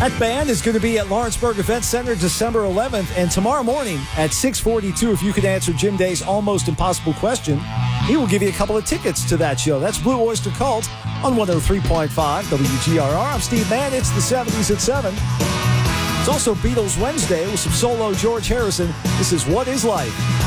That band is going to be at Lawrenceburg Event Center December 11th, and tomorrow morning at 6:42, if you could answer Jim Day's almost impossible question, he will give you a couple of tickets to that show. That's Blue Oyster Cult on 103.5 WGRR. I'm Steve Mann. It's the 70s at 7. It's also Beatles Wednesday with some solo George Harrison. This is What Is Life?